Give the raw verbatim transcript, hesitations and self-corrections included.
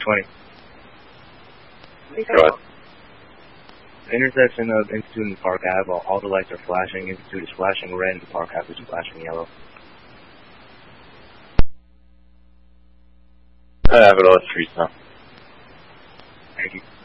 twenty. Go ahead. The intersection of Institute and Park Ave, all, all the lights are flashing. Institute is flashing red, and Park Ave is flashing yellow. I have it on the streets now. Thank you.